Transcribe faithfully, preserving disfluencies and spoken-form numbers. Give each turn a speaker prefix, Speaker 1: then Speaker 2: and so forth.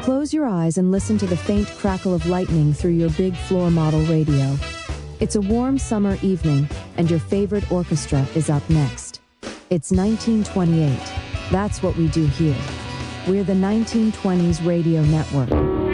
Speaker 1: Close your eyes and listen to the faint crackle of lightning through your big floor model radio. It's a warm summer evening, and your favorite orchestra is up next. It's nineteen twenty-eight. That's what we do here. We're the nineteen twenties Radio Network.